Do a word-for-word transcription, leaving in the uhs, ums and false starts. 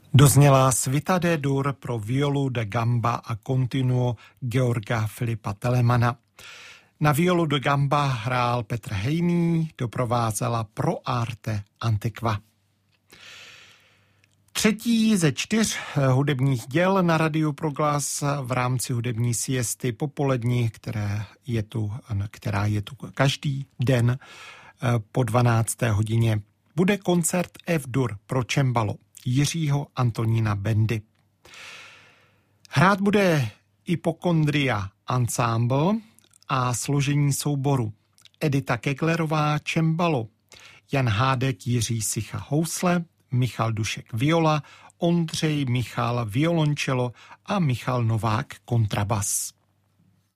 Dozněla Suite D-dur pro violu da gamba a continuo Georga Filipa Telemana. Na violu da gamba hrál Petr Hejný, doprovázela Pro Arte Antiqua. Třetí ze čtyř hudebních děl na Radiu Proglas v rámci hudební siesty popolední, které je tu, která je tu každý den po dvanácté hodině, bude koncert F-dur pro cembalo Jiřího Antonína Bendy. Hrát bude Hypochondria Ensemble a složení souboru Edita Keglerová cembalo, Jan Hádek Jiří Sicha housle, Michal Dušek viola, Ondřej Michal violončelo a Michal Novák kontrabas.